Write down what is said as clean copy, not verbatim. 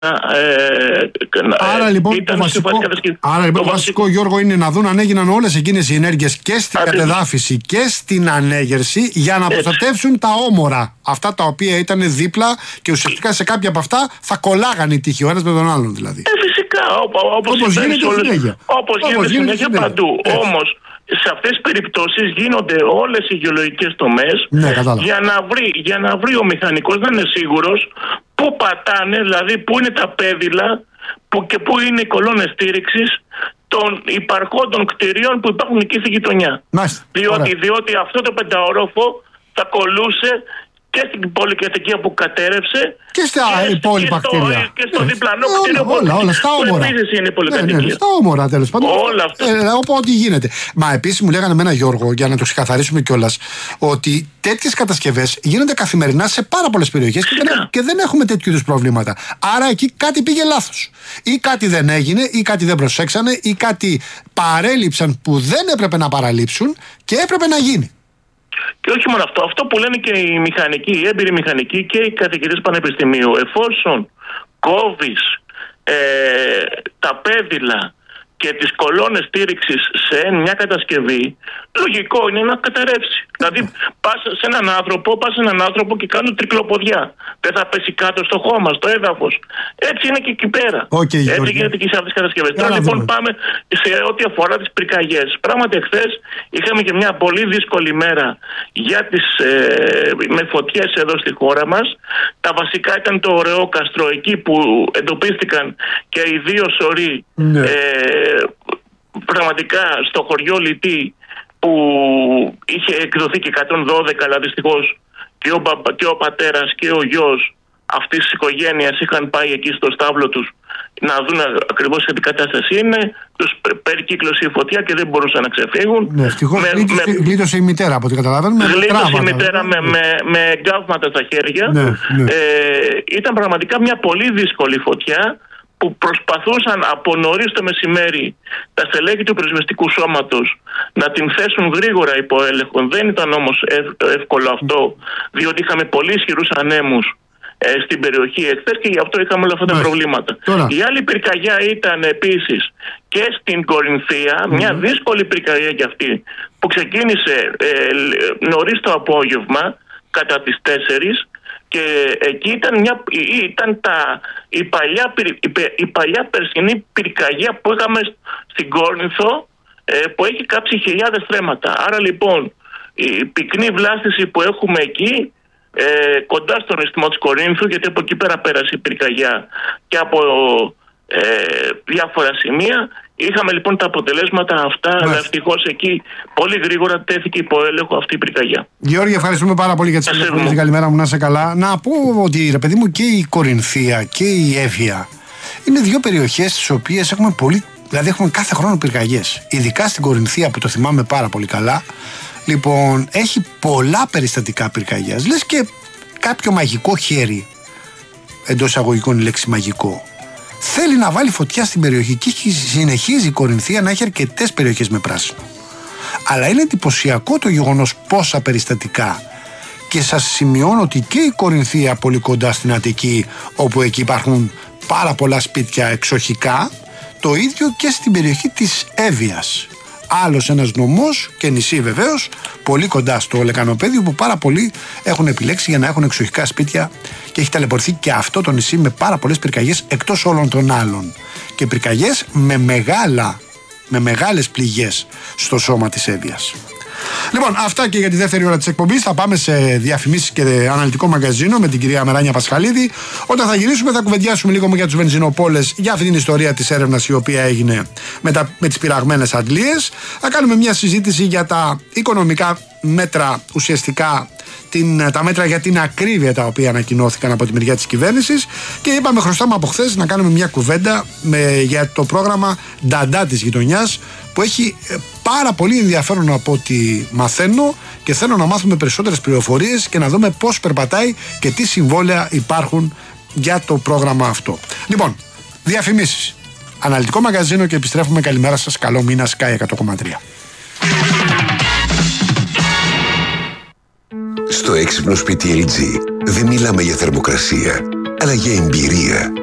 Άρα λοιπόν το βασικό, Γιώργο, είναι να δουν αν έγιναν όλες εκείνες οι ενέργειες και στην κατεδάφιση και στην ανέγερση για να προστατεύσουν τα όμορα. Αυτά τα οποία ήταν δίπλα και ουσιαστικά σε κάποια από αυτά θα κολλάγανε οι τείχοι ο ένας με τον άλλον δηλαδή. Φυσικά, όπως γίνεται συνέχεια παντού. Ναι. Όμως σε αυτές τις περιπτώσεις γίνονται όλες οι γεωλογικές τομές για να βρει ο μηχανικός να είναι σίγουρος πού πατάνε, δηλαδή πού είναι τα πέδιλα και πού είναι οι κολόνες στήριξης των υπαρχόντων κτηρίων που υπάρχουν εκεί στη γειτονιά. Διότι αυτό το πενταορόφο θα κολλούσε και στην πολυκατοικία που κατέρευσε και στα υπόλοιπα κτίρια. Και στο διπλανό κτίριο όλα στα όμορα. Επίσης είναι πολυκατοικία. Στα όμορα, τέλος πάντων. Όλα αυτά. Ό,τι γίνεται. Μα επίσης μου λέγανε εμένα, Γιώργο, για να το ξεκαθαρίσουμε κιόλας, ότι τέτοιες κατασκευές γίνονται καθημερινά σε πάρα πολλές περιοχές και δεν έχουμε τέτοιου είδους προβλήματα. Άρα εκεί κάτι πήγε λάθος. Ή κάτι δεν έγινε, ή κάτι δεν προσέξανε, ή κάτι παρέλειψαν που δεν έπρεπε να παραλείψουν και έπρεπε να γίνει. Και όχι μόνο αυτό, αυτό που λένε και οι μηχανικοί, οι έμπειροι μηχανικοί και οι καθηγητές πανεπιστημίου, εφόσον κόβεις τα πέδιλα και τις κολόνες στήριξης σε μια κατασκευή, λογικό είναι να καταρρεύσει. Δηλαδή πας σε έναν άνθρωπο και κάνουν τρικλοποδιά. Δεν θα πέσει κάτω στο χώμα, στο έδαφος. Έτσι είναι και εκεί πέρα. Έτσι γίνεται και σε αυτές τις κατασκευές. Τώρα λοιπόν πάμε σε ό,τι αφορά τις πυρκαγιές. Πράγματι εχθές είχαμε και μια πολύ δύσκολη μέρα με φωτιές εδώ στη χώρα μας. Τα βασικά ήταν το Ωραιόκαστρο, εκεί που εντοπίστηκαν και οι δύο σωροί πραγματικά στο χωριό Λιτή, που είχε εκδοθεί και 112, αλλά δυστυχώς και ο πατέρας και ο γιος αυτής της οικογένειας είχαν πάει εκεί στο στάβλο τους να δουν ακριβώς σε τι κατάσταση είναι. Τους περικύκλωσε η φωτιά και δεν μπορούσαν να ξεφύγουν. Ναι, ευτυχώς γλίτωσε η μητέρα, από ό,τι καταλαβαίνουμε. Γλίτωσε η μητέρα με εγκάβματα στα χέρια. Ήταν πραγματικά μια πολύ δύσκολη φωτιά που προσπαθούσαν από νωρίς το μεσημέρι τα στελέχη του πυροσβεστικού σώματος να την θέσουν γρήγορα υπό έλεγχο. Δεν ήταν όμως εύκολο αυτό, διότι είχαμε πολύ ισχυρούς ανέμους στην περιοχή εχθές και γι' αυτό είχαμε όλα αυτά τα προβλήματα. Η άλλη πυρκαγιά ήταν επίσης και στην Κορινθία, μια δύσκολη πυρκαγιά κι αυτή, που ξεκίνησε νωρίς το απόγευμα, κατά τις 4, και εκεί ήταν η παλιά περσινή πυρκαγιά που είχαμε στην Κόρινθο, που έχει κάψει χιλιάδες στρέμματα. Άρα λοιπόν η πυκνή βλάστηση που έχουμε εκεί, κοντά στον ρυθμό της Κορίνθου, γιατί από εκεί πέρα πέρασε η πυρκαγιά και από διάφορα σημεία, είχαμε λοιπόν τα αποτελέσματα αυτά, αλλά ευτυχώς εκεί πολύ γρήγορα τέθηκε υπό έλεγχο αυτή η πυρκαγιά. Γιώργη, ευχαριστούμε πάρα πολύ για τις πληροφορίες. Καλημέρα μου, να είσαι καλά. Να πω ότι, ρε παιδί μου, και η Κορινθία και η Εύβοια είναι δύο περιοχές στις οποίες έχουμε έχουμε κάθε χρόνο πυρκαγιές. Ειδικά στην Κορινθία, που το θυμάμαι πάρα πολύ καλά. Λοιπόν, έχει πολλά περιστατικά πυρκαγιάς. Λες και κάποιο μαγικό χέρι, εντός εισαγωγικών η λέξη μαγικό, θέλει να βάλει φωτιά στην περιοχή και συνεχίζει η Κορινθία να έχει αρκετές περιοχές με πράσινο. Αλλά είναι εντυπωσιακό το γεγονός πόσα περιστατικά. Και σας σημειώνω ότι και η Κορινθία πολύ κοντά στην Αττική, όπου εκεί υπάρχουν πάρα πολλά σπίτια εξοχικά, το ίδιο και στην περιοχή της Εύβοιας. Άλλος ένας νομός και νησί βεβαίως, πολύ κοντά στο Λεκανοπέδιο, που πάρα πολλοί έχουν επιλέξει για να έχουν εξοχικά σπίτια, και έχει ταλαιπωρηθεί και αυτό το νησί με πάρα πολλές πυρκαγιές εκτός όλων των άλλων. Και πυρκαγιές με μεγάλες πληγές στο σώμα της Εύβοιας. Λοιπόν, αυτά και για τη δεύτερη ώρα της εκπομπής. Θα πάμε σε διαφημίσεις και αναλυτικό μαγκαζίνο με την κυρία Μεράνια Πασχαλίδη. Όταν θα γυρίσουμε, θα κουβεντιάσουμε λίγο για τους βενζινοπόλες, για αυτή την ιστορία της έρευνας η οποία έγινε με τις πειραγμένες αντλίες. Θα κάνουμε μια συζήτηση για τα οικονομικά μέτρα, ουσιαστικά τα μέτρα για την ακρίβεια τα οποία ανακοινώθηκαν από τη μεριά της κυβέρνησης. Και είπαμε, χρωστάμε από χθες να κάνουμε μια κουβέντα για το πρόγραμμα Νταντά της γειτονιάς, που έχει πάρα πολύ ενδιαφέρον από ό,τι μαθαίνω, και θέλω να μάθουμε περισσότερες πληροφορίες και να δούμε πώς περπατάει και τι συμβόλαια υπάρχουν για το πρόγραμμα αυτό. Λοιπόν, διαφημίσεις, αναλυτικό μαγκαζίνο και επιστρέφουμε. Καλημέρα σας, καλό μήνα, Sky 100,3. Στο έξυπνο σπίτι LG δεν μιλάμε για θερμοκρασία, αλλά για εμπειρία.